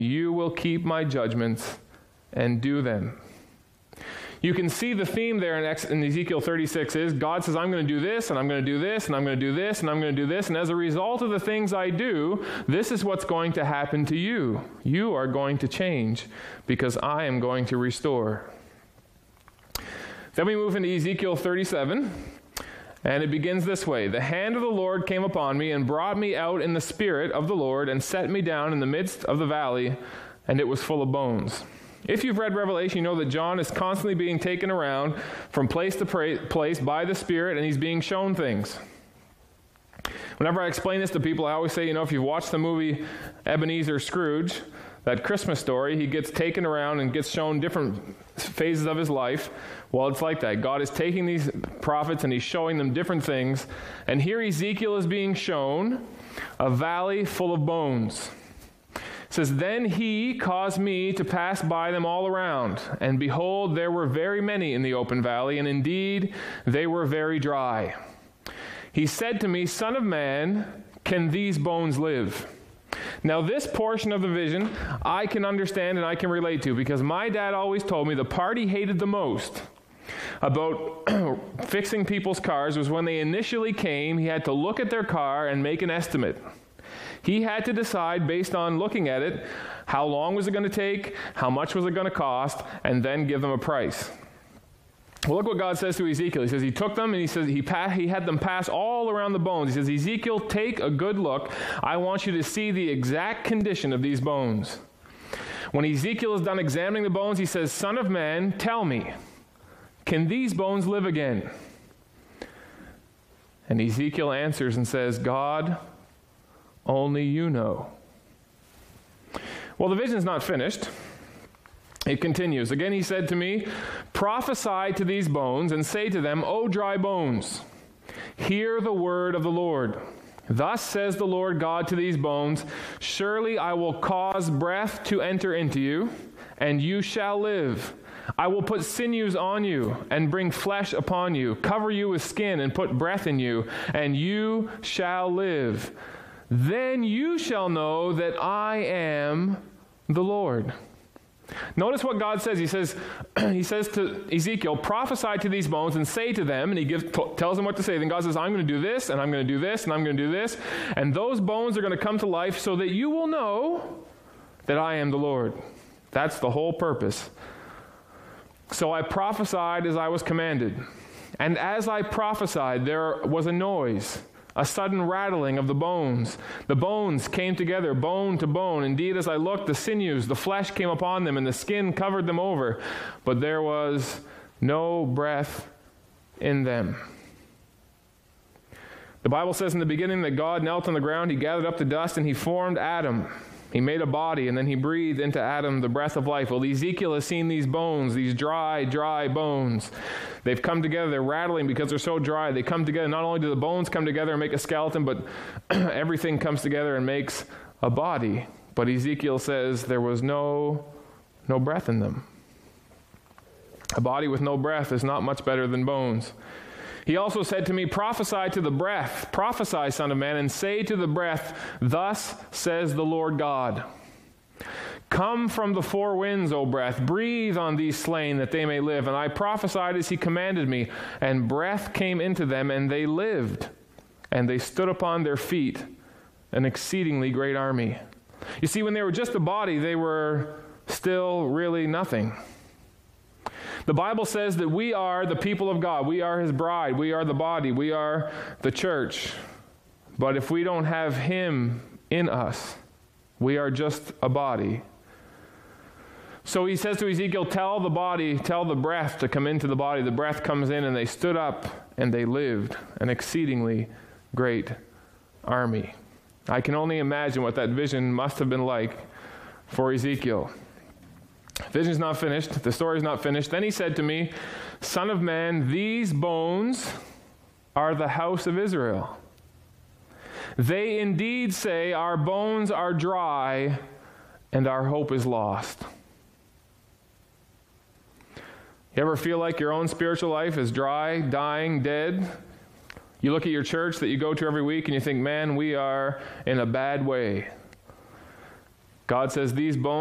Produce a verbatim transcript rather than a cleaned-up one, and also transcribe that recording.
you will keep my judgments and do them. You can see the theme there in, Ex- in Ezekiel thirty-six is God says, I'm going to do this, and I'm going to do this, and I'm going to do this, and I'm going to do this, and as a result of the things I do, this is what's going to happen to you. You are going to change because I am going to restore. Then we move into Ezekiel thirty-seven, and it begins this way. The hand of the Lord came upon me and brought me out in the spirit of the Lord and set me down in the midst of the valley, and it was full of bones. If you've read Revelation, you know that John is constantly being taken around from place to pra- place by the Spirit, and he's being shown things. Whenever I explain this to people, I always say, you know, if you've watched the movie Ebenezer Scrooge, that Christmas story, he gets taken around and gets shown different phases of his life. Well, it's like that. God is taking these prophets and he's showing them different things. And here Ezekiel is being shown a valley full of bones. It says, then he caused me to pass by them all around, and behold, there were very many in the open valley, and indeed they were very dry. He said to me, Son of man, can these bones live? Now this portion of the vision I can understand and I can relate to, because my dad always told me the part he hated the most about fixing people's cars was when they initially came, he had to look at their car and make an estimate. He had to decide based on looking at it, how long was it going to take, how much was it going to cost, and then give them a price. Well, look what God says to Ezekiel. He says he took them and he says he, pa- he had them pass all around the bones. He says, Ezekiel, take a good look. I want you to see the exact condition of these bones. When Ezekiel is done examining the bones, he says, Son of man, tell me, can these bones live again? And Ezekiel answers and says, God, only you know. Well, the vision's not finished. It continues. Again, he said to me, prophesy to these bones and say to them, O dry bones, hear the word of the Lord. Thus says the Lord God to these bones, surely I will cause breath to enter into you, and you shall live. I will put sinews on you and bring flesh upon you, cover you with skin and put breath in you, and you shall live. Then you shall know that I am the Lord. Notice what God says. He says, he says to Ezekiel, prophesy to these bones and say to them, and he gives, t- tells them what to say. Then God says, I'm going to do this, and I'm going to do this, and I'm going to do this, and those bones are going to come to life so that you will know that I am the Lord. That's the whole purpose. So I prophesied as I was commanded, and as I prophesied, there was a noise, a sudden rattling of the bones. The bones came together, bone to bone. Indeed, as I looked, the sinews, the flesh came upon them, and the skin covered them over. But there was no breath in them. The Bible says in the beginning that God knelt on the ground, he gathered up the dust, and he formed Adam. He made a body, and then he breathed into Adam the breath of life. Well, Ezekiel has seen these bones, these dry, dry bones. They've come together. They're rattling because they're so dry. They come together. Not only do the bones come together and make a skeleton, but everything comes together and makes a body. But Ezekiel says there was no, no breath in them. A body with no breath is not much better than bones. He also said to me, prophesy to the breath, prophesy, son of man, and say to the breath, thus says the Lord God. Come from the four winds, O breath, breathe on these slain that they may live. And I prophesied as he commanded me, and breath came into them, and they lived. And they stood upon their feet, an exceedingly great army. You see, when they were just a body, they were still really nothing. The Bible says that we are the people of God. We are his bride. We are the body. We are the church. But if we don't have him in us, we are just a body. So he says to Ezekiel, tell the body, tell the breath to come into the body. The breath comes in, and they stood up and they lived, an exceedingly great army. I can only imagine what that vision must have been like for Ezekiel. Vision's not finished. The story's not finished. Then he said to me, Son of man, these bones are the house of Israel. They indeed say, our bones are dry and our hope is lost. You ever feel like your own spiritual life is dry, dying, dead? You look at your church that you go to every week and you think, man, we are in a bad way. God says, these bones